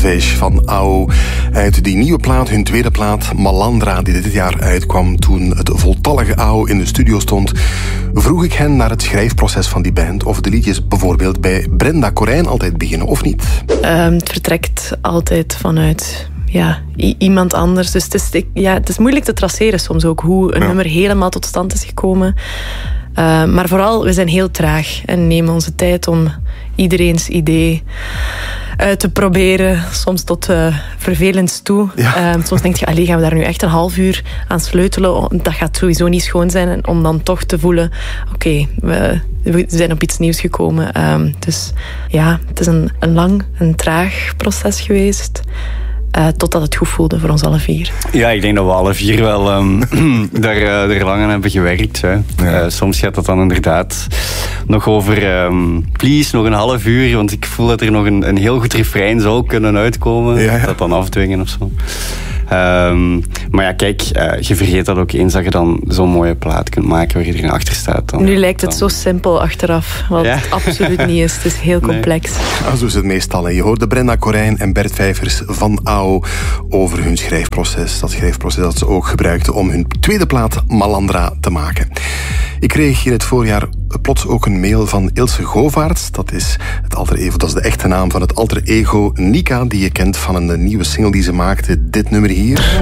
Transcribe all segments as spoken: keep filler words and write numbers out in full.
Catfish van Ao. Uit die nieuwe plaat, hun tweede plaat, Malandra, die dit jaar uitkwam toen het voltallige Ao in de studio stond, vroeg ik hen naar het schrijfproces van die band. Of de liedjes bijvoorbeeld bij Brenda Corijn altijd beginnen, of niet? Um, het vertrekt altijd vanuit ja, i- iemand anders. Dus het is, ja, het is moeilijk te traceren soms ook, hoe een ja. nummer helemaal tot stand is gekomen. Uh, maar vooral, we zijn heel traag en nemen onze tijd om iedereen's idee uit te proberen. Soms tot uh, vervelend toe. Ja. Uh, soms denk je, allee, gaan we daar nu echt een half uur aan sleutelen? Dat gaat sowieso niet schoon zijn. En om dan toch te voelen, oké, okay, we, we zijn op iets nieuws gekomen. Um, dus ja, het is een, een lang, een traag proces geweest. Uh, totdat het goed voelde voor ons alle vier. Ja, ik denk dat we alle vier wel um, daar, uh, er lang aan hebben gewerkt. Hè. Ja. Uh, soms gaat dat dan inderdaad nog over um, please, nog een half uur, want ik voel dat er nog een, een heel goed refrein zou kunnen uitkomen. Ja, ja. Dat dan afdwingen of zo. Um, maar ja, kijk, uh, je vergeet dat ook eens dat je dan zo'n mooie plaat kunt maken waar iedereen achter staat. Dan, nu lijkt het dan... zo simpel achteraf, wat ja. het absoluut niet is. Het is heel complex. Nee. Nou, zo is het meestal. Je hoorde Brenda Corijn en Bert Vijvers van Ao over hun schrijfproces. Dat schrijfproces dat ze ook gebruikten om hun tweede plaat Malandra te maken. Ik kreeg in het voorjaar plots ook een mail van Ilse Govaerts. Dat is het alter ego, dat is de echte naam van het alter ego Nika, die je kent van een nieuwe single die ze maakte. Dit nummer hier.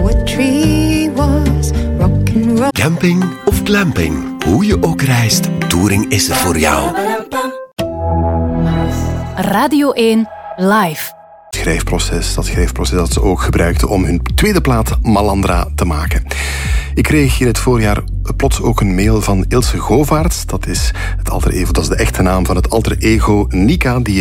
Camping of glamping, hoe je ook reist, touring is er voor jou. Radio één Live. Schrijfproces, dat schrijfproces dat ze ook gebruikten om hun tweede plaat Malandra te maken. Ik kreeg in het voorjaar plots ook een mail van Ilse Govaerts. Dat is het alter ego, dat is de echte naam van het alter ego Nika, die je